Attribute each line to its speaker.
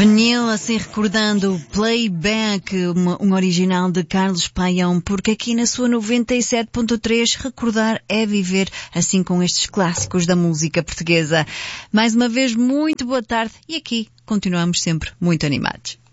Speaker 1: Vinil, assim recordando o Playback, um original de Carlos Paião, porque aqui na sua 97.3 recordar é viver, assim com estes clássicos da música portuguesa. Mais uma vez, muito boa tarde e aqui continuamos sempre muito animados.